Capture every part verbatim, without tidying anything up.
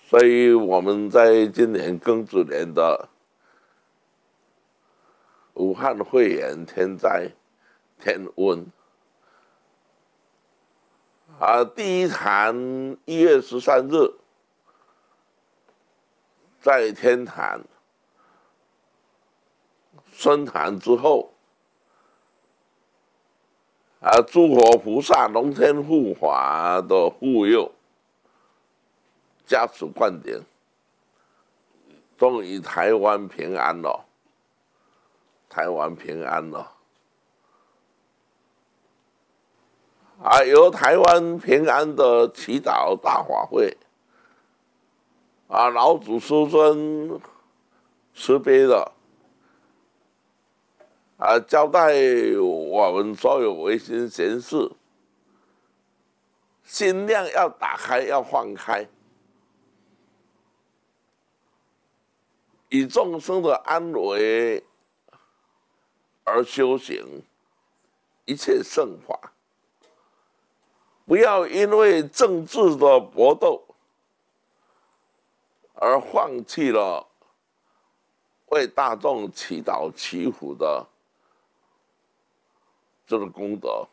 所以我们在今年庚子年的武汉肺炎天灾天瘟啊，第一坛一月十三日在天坛升坛之后啊，诸佛菩萨龙天护法的护佑加持灌顶，终于台湾平安了，台湾平安了。啊，由台湾平安的祈祷大法会，啊，老祖师尊慈悲的啊，交代我们所有维新贤士，心量要打开，要放开，以众生的安危而修行一切圣法。不要因为政治的搏斗而放弃了为大众祈祷祈福的这个功德。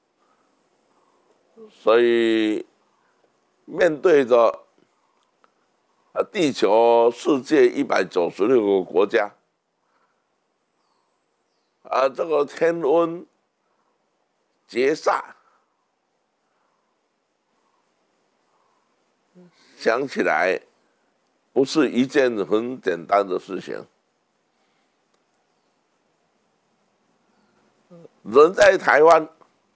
所以面对着地球世界一百九十六个国家，啊，这个天瘟劫煞，想起来不是一件很简单的事情。人在台湾，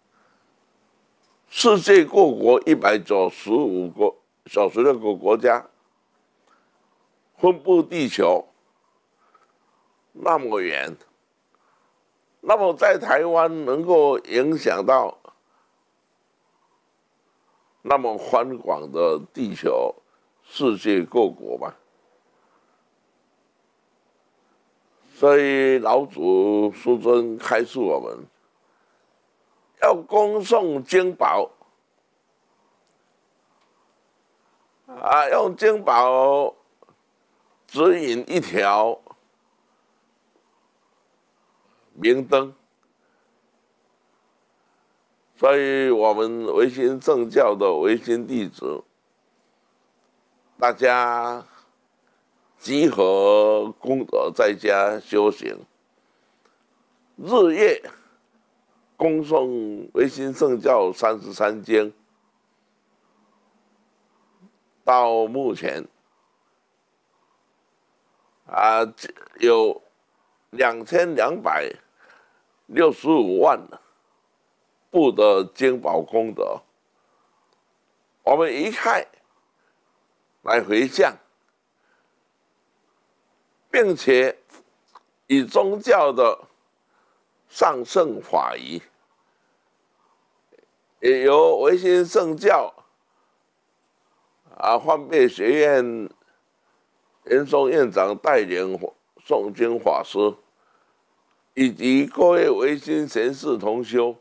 世界各国一百九十五个、九十六个国家，分布地球那么远，那么在台湾能够影响到那么宽广的地球世界各国吧。所以老祖师尊开示我们，要恭诵经宝啊，用经宝指引一条明灯。所以我们维新正教的维新弟子，大家集合功德，在家修行，日夜恭诵维新圣教三十三经，到目前啊有两千两百六十五万部的经宝功德。我们一看来回向，并且以宗教的上圣法仪，也由维新圣教啊换备学院严嵩院长带领诵经法师，以及各位维新贤士同修，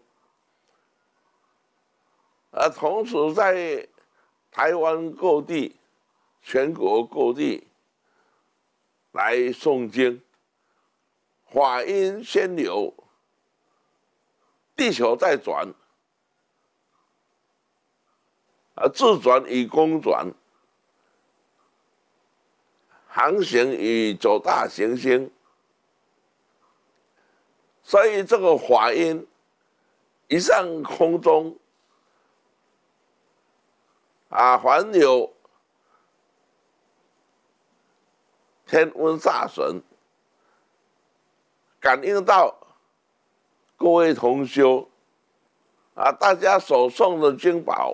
啊，同时在台湾各地、全国各地来诵经，法音先流，地球在转，啊，自转与公转，航行与九大行星。所以这个法音一上空中，啊，凡有天瘟煞神感应到各位同修啊，大家所诵的经宝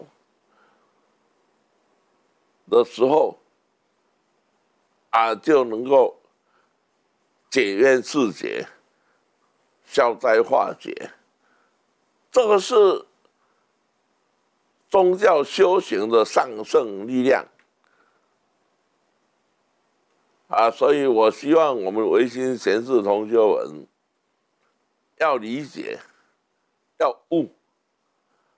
的时候啊，就能够解冤释结，消灾化解。这个是宗教修行的上圣力量啊，所以我希望我们维新贤士同修们要理解，要悟。